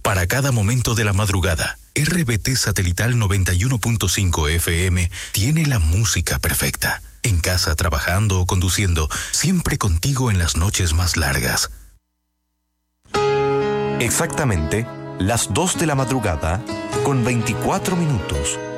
Para cada momento de la madrugada, RBT Satelital 91.5 FM tiene la música perfecta. En casa, trabajando o conduciendo, siempre contigo en las noches más largas. Exactamente las 2 de la madrugada con 24 minutos.